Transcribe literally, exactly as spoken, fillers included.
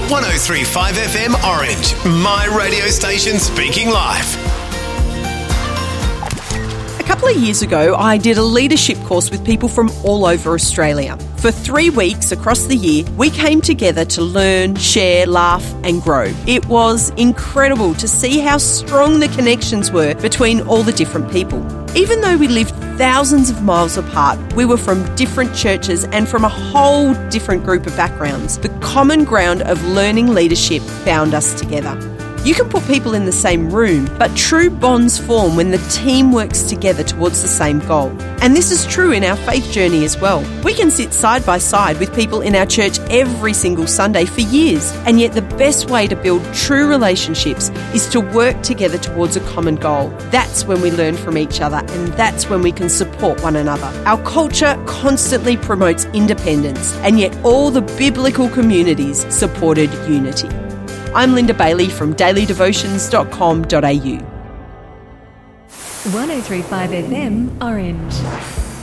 one oh three point five F M Orange, my radio station speaking life. A couple of years ago, I did a leadership course with people from all over Australia. For three weeks across the year, we came together to learn, share, laugh and grow. It was incredible to see how strong the connections were between all the different people. Even though we lived thousands of miles apart, we were from different churches and from a whole different group of backgrounds. The common ground of learning leadership bound us together. You can put people in the same room, but true bonds form when the team works together towards the same goal. And this is true in our faith journey as well. We can sit side by side with people in our church every single Sunday for years, and yet the best way to build true relationships is to work together towards a common goal. That's when we learn from each other, and that's when we can support one another. Our culture constantly promotes independence, and yet all the biblical communities supported unity. I'm Linda Bailey from daily devotions dot com dot a u. one oh three point five F M Orange.